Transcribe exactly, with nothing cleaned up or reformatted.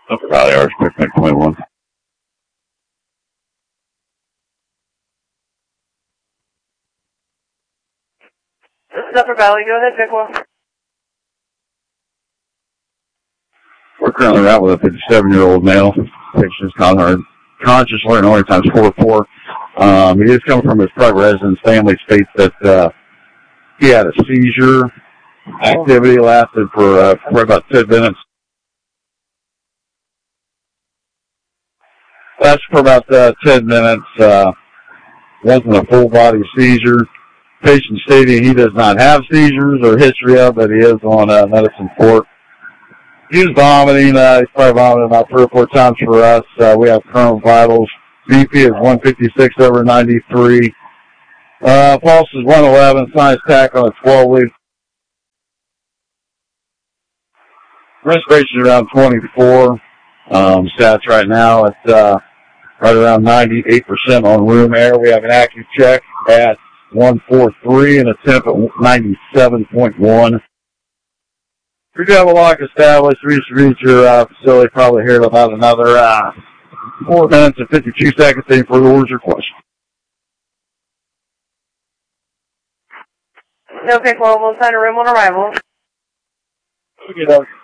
Upper Valley Arch, Picnic twenty-one. This is Upper Valley. Go ahead, pick one. We're currently out with a fifty-seven-year-old male. Patient's conscious, learning only times four four. Um, he is coming from his private residence. Family states that uh, he had a seizure. Activity lasted for, uh, for about ten minutes. Lasted for about uh, ten minutes. Uh, wasn't a full-body seizure. Patient stating he does not have seizures or history of, but he is on uh, medicine for it. He was vomiting. Uh, he's probably vomiting about three or four times for us. Uh, we have current vitals. B P is one fifty-six over ninety-three. Uh, pulse is one eleven. Sinus tach on a twelve lead. Respiration around twenty-four. Um, stats right now at uh, right around ninety-eight percent on room air. We have an active check at one forty-three and a temp at ninety-seven point one. We do have a lock established. We should reach your uh, facility probably here in about another uh, four minutes and fifty-two seconds. Any further orders or questions? No, pick one. We'll sign a room on arrival. Okay,